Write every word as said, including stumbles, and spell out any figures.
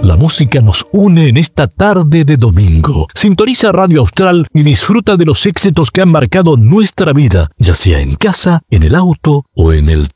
La música nos une en esta tarde de domingo. Sintoniza Radio Austral y disfruta de los éxitos que han marcado nuestra vida, ya sea en casa, en el auto o en el